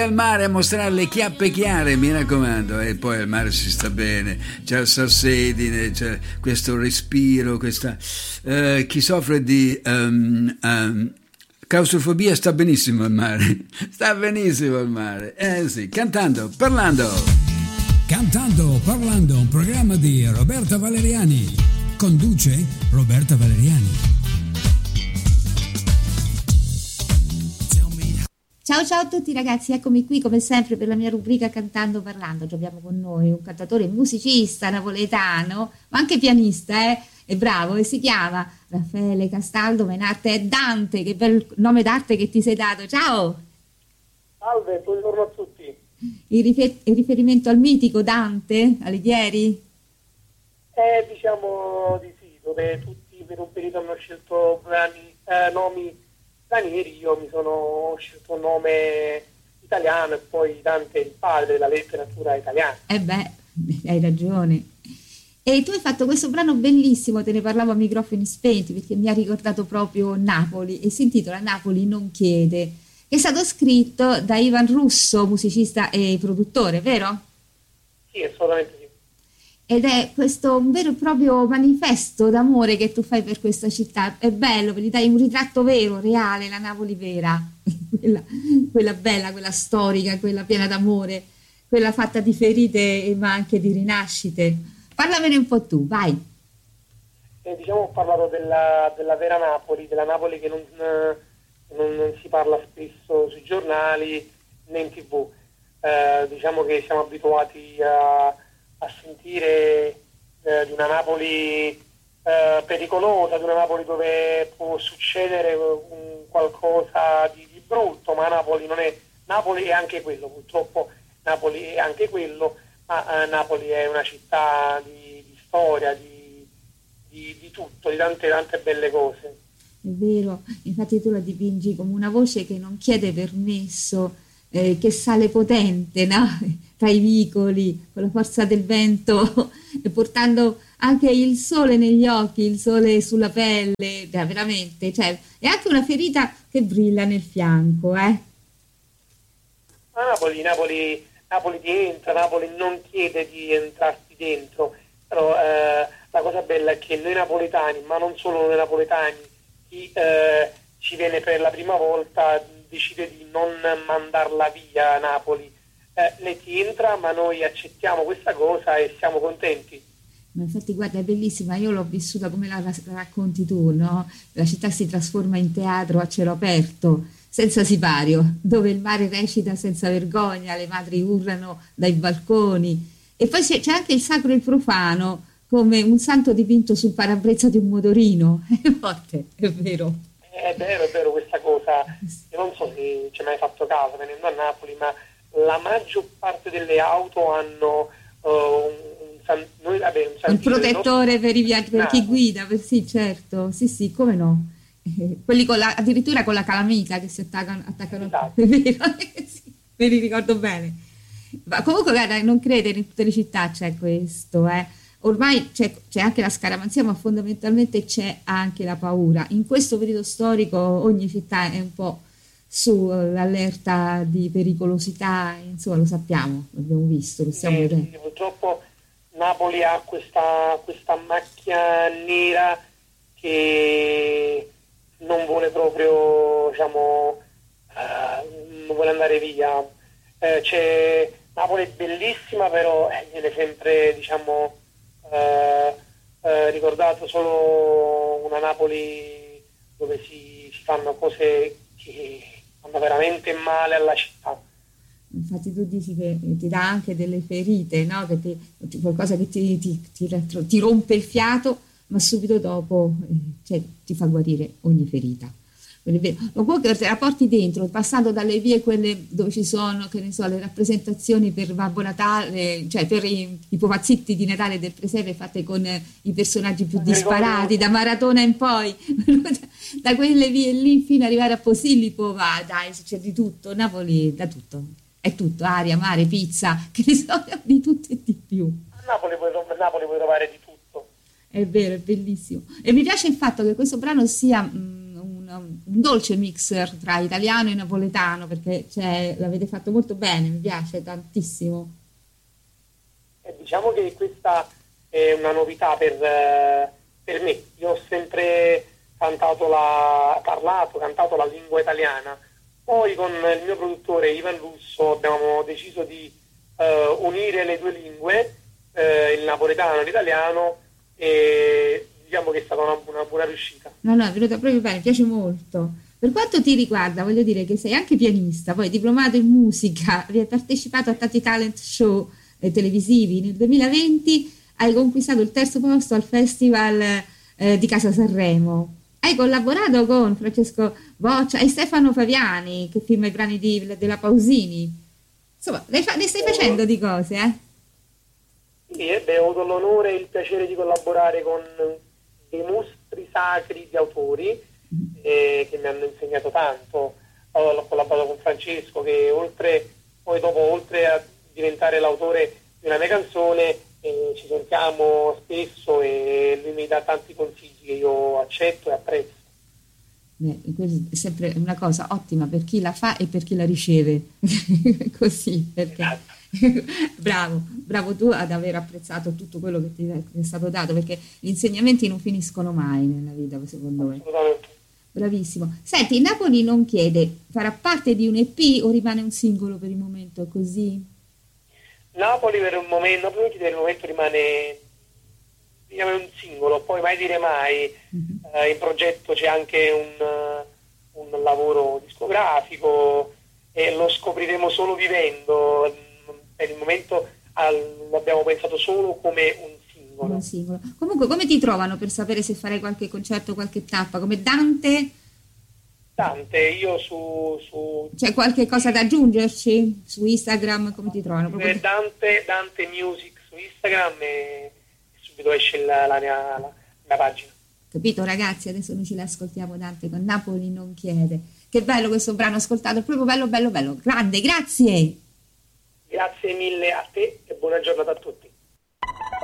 Al mare a mostrare le chiappe chiare, mi raccomando, e poi al mare si sta bene, c'è il salsedine, c'è questo respiro, questa chi soffre di claustrofobia sta benissimo al mare, sta benissimo al mare, sì, cantando, parlando, un programma di Roberta Valeriani, conduce Roberta Valeriani. Ciao a tutti ragazzi, eccomi qui come sempre per la mia rubrica Cantando Parlando. Oggi abbiamo con noi un cantatore musicista napoletano, ma anche pianista, è bravo, e si chiama Raffaele Castaldo, ma in arte è Dante. Che bel nome d'arte che ti sei dato, ciao! Salve, buongiorno a tutti. In riferimento al mitico Dante Alighieri? Diciamo di sì, dove tutti per un periodo hanno scelto nomi stranieri, io mi sono scelto un nome italiano e poi Dante è il padre della letteratura italiana. Hai ragione. E tu hai fatto questo brano bellissimo, te ne parlavo a microfoni spenti perché mi ha ricordato proprio Napoli e si intitola Napoli non chiede, che è stato scritto da Ivan Russo, musicista e produttore, vero? Sì, assolutamente sì. Ed è questo un vero e proprio manifesto d'amore che tu fai per questa città. È bello, gli dai un ritratto vero, reale, la Napoli vera, quella bella, quella storica, quella piena d'amore, quella fatta di ferite ma anche di rinascite. Parlamene un po' tu, vai. Diciamo ho parlato della vera Napoli, della Napoli che non si parla spesso sui giornali né in TV. Diciamo che siamo abituati a sentire di una Napoli pericolosa, di una Napoli dove può succedere qualcosa di brutto, ma Napoli non è. Napoli è anche quello, purtroppo Napoli è anche quello, ma Napoli è una città di storia, di tutto, di tante belle cose. È vero, infatti tu la dipingi come una voce che non chiede permesso, che sale potente, no? Tra i vicoli, con la forza del vento, e portando anche il sole negli occhi, il sole sulla pelle, veramente, cioè, è anche una ferita che brilla nel fianco, Napoli ti entra, Napoli non chiede di entrarti dentro, però la cosa bella è che noi napoletani, ma non solo noi napoletani, chi ci viene per la prima volta decide di non mandarla via Napoli. Lei ti entra, ma noi accettiamo questa cosa e siamo contenti. Ma infatti guarda, è bellissima, io l'ho vissuta come la racconti tu, no? La città si trasforma in teatro a cielo aperto, senza sipario, dove il mare recita senza vergogna, le madri urlano dai balconi e poi c'è anche il sacro e il profano, come un santo dipinto sul parabrezza di un motorino. È forte, è vero. È vero questa cosa. Io non so se ci hai mai fatto caso venendo a Napoli, ma la maggior parte delle auto hanno un protettore per chi guida, sì, certo, sì, come no. Quelli addirittura con la calamita che si attaccano, esatto. È vero, sì, me li ricordo bene. Ma comunque guarda, non credere, in tutte le città c'è questo, Ormai c'è anche la scaramanzia, ma fondamentalmente c'è anche la paura. In questo periodo storico ogni città è un po' sull'allerta di pericolosità, insomma lo sappiamo, l'abbiamo visto, lo stiamo vedendo. Sì, purtroppo Napoli ha questa macchia nera che non vuole proprio, diciamo, non vuole andare via. Napoli è bellissima, però viene sempre, diciamo, ricordato solo una Napoli dove si fanno cose che fanno veramente male alla città. Infatti tu dici che ti dà anche delle ferite, no? Qualcosa che ti rompe il fiato, ma subito dopo ti fa guarire ogni ferita. Lo comunque te la porti dentro, passando dalle vie quelle dove ci sono, che ne so, le rappresentazioni per Babbo Natale, cioè per i pupazzetti di Natale del presepe fatte con i personaggi più disparati, da Maratona in poi, da quelle vie lì fino ad arrivare a Posillipo, dai, c'è di tutto, Napoli da tutto, è tutto, aria, mare, pizza, che ne so, di tutto e di più. A Napoli puoi trovare di tutto. È vero, è bellissimo. E mi piace il fatto che questo brano sia un dolce mix tra italiano e napoletano, perché l'avete fatto molto bene, mi piace tantissimo. Diciamo che questa è una novità per me. Io ho sempre cantato la lingua italiana. Poi con il mio produttore Ivan Russo abbiamo deciso di unire le due lingue, il napoletano e l'italiano, e diciamo che è stata una buona riuscita. No, è venuta proprio bene, mi piace molto. Per quanto ti riguarda, voglio dire che sei anche pianista, poi diplomato in musica, hai partecipato a tanti talent show televisivi. Nel 2020 hai conquistato il 3° posto al Festival di Casa Sanremo. Hai collaborato con Francesco Boccia e Stefano Fabiani, che firma i brani della Pausini. Insomma, ne stai facendo di cose, eh? Sì, ho avuto l'onore e il piacere di collaborare con dei mostri sacri di autori che mi hanno insegnato tanto. Ho collaborato con Francesco, che oltre a diventare l'autore di una mia canzone, ci sentiamo spesso e lui mi dà tanti consigli che io accetto e apprezzo. È sempre una cosa ottima per chi la fa e per chi la riceve. Così, perché bravo tu ad aver apprezzato tutto quello che ti è stato dato, perché gli insegnamenti non finiscono mai nella vita, secondo me. Assolutamente. Bravissimo. Senti, Napoli non chiede, farà parte di un EP o rimane un singolo per il momento, così? Napoli per il momento rimane, diciamo, un singolo, poi mai dire mai. In progetto c'è anche un lavoro discografico e lo scopriremo solo vivendo. Per il momento l'abbiamo pensato solo come un singolo. Comunque, come ti trovano per sapere se farei qualche concerto, qualche tappa? Come Dante, io su c'è qualche cosa da aggiungerci? Su Instagram come ti trovano? Dante Music su Instagram e subito esce la mia pagina. Capito, ragazzi? Adesso noi ce l'ascoltiamo, Dante con Napoli non chiede. Che bello questo brano, ascoltato, è proprio bello, grande, grazie! Grazie mille a te e buona giornata a tutti.